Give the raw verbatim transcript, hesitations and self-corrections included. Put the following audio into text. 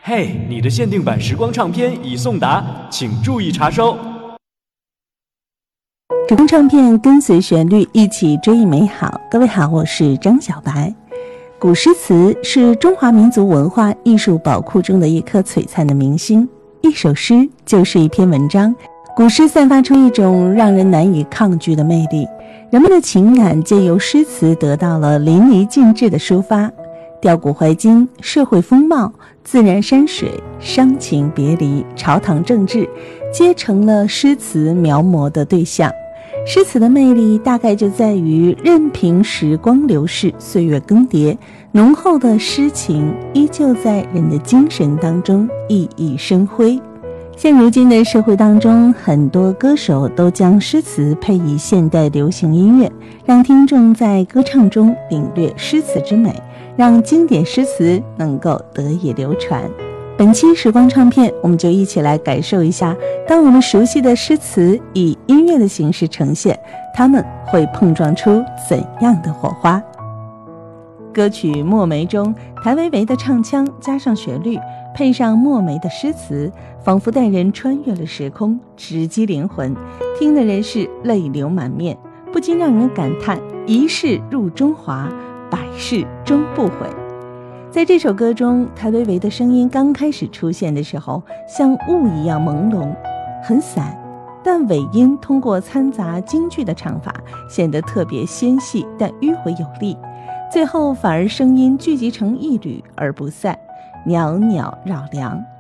嘿，你的限定版时光唱片已送达，请注意查收。 时光唱片跟随旋律一起追忆美好。各位好，我是张小白。古诗词是中华民族文化艺术宝库中的一颗璀璨的明星，一首诗就是一篇文章。古诗散发出一种让人难以抗拒的魅力，人们的情感借由诗词得到了淋漓尽致的抒发，吊古怀今，社会风貌、自然山水、伤情别离、朝堂政治，皆成了诗词描摹的对象。诗词的魅力大概就在于任凭时光流逝，岁月更迭，浓厚的诗情依旧在人的精神当中熠熠生辉。现如今的社会当中，很多歌手都将诗词配以现代流行音乐，让听众在歌唱中领略诗词之美，让经典诗词能够得以流传。本期时光唱片，我们就一起来感受一下，当我们熟悉的诗词以音乐的形式呈现，它们会碰撞出怎样的火花。歌曲《墨梅》中，谭维维的唱腔加上旋律，配上墨梅的诗词，仿佛带人穿越了时空，直击灵魂，听的人是泪流满面，不禁让人感叹一世入中华，百世终不悔。在这首歌中，谭维维的声音刚开始出现的时候，像雾一样朦胧，很散，但尾音通过掺杂京剧的唱法，显得特别纤细但迂回有力，最后反而声音聚集成一缕而不散，袅袅绕梁，